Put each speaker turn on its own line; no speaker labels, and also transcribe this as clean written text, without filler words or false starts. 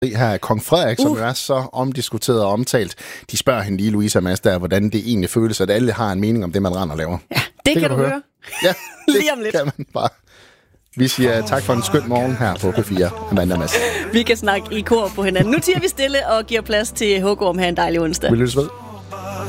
her er Kong Frederik, som jo er så omdiskuteret og omtalt. De spørger hende lige, Louise og Mads, der, hvordan det egentlig føles, at alle har en mening om det, man render og laver.
Ja, det kan du høre.
Ja,
lige om lidt.
Kan man bare. Vi siger tak for en skøn morgen her på P4. Amanda Mads.
Vi kan snakke i kor på hinanden. Nu tiger vi stille og giver plads til Hågorm. Ha' en dejlig onsdag.
Vi lyttes ved.